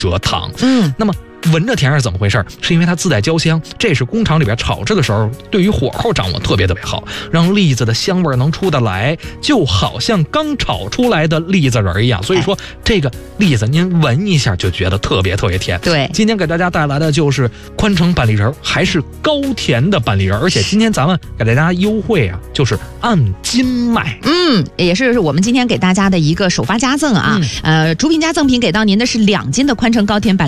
蔗糖。那么闻着甜是怎么回事？是因为它自带焦香，这是工厂里边炒制的时候对于火候掌握特别好，让栗子的香味能出得来，就好像刚炒出来的栗子仁一样。所以说这个栗子您闻一下就觉得特别甜。 对， 今天给大家带来的就是宽城板栗仁，还是高甜的板栗仁，而且今天咱们给大家优惠啊，就是按斤卖。 也是我们今天给大家的一个首发加赠啊。主品加赠品给到您的是2斤的宽城高甜板